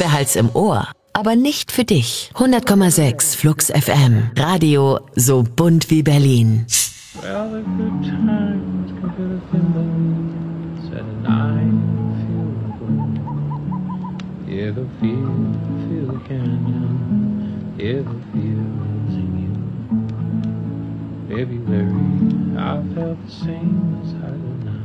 behalt's im Ohr. Aber nicht für dich. 100,6 Flux FM. Radio so bunt wie Berlin. Well, the good times can fill a thimble, said and I feel good. Hear the feel the canyon, hear the feel singing. February, I felt the same as I do now.